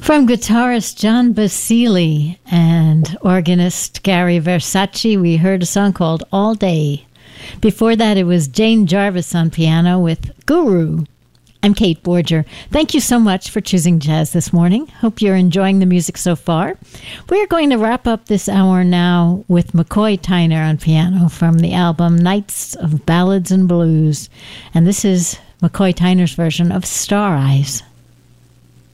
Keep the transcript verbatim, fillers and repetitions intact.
From guitarist John Basile and organist Gary Versace, we heard a song called All Day. Before that, it was Jane Jarvis on piano with Guru. I'm Kate Borger. Thank you so much for choosing jazz this morning. Hope you're enjoying the music so far. We're going to wrap up this hour now with McCoy Tyner on piano from the album Nights of Ballads and Blues. And this is McCoy Tyner's version of Star Eyes.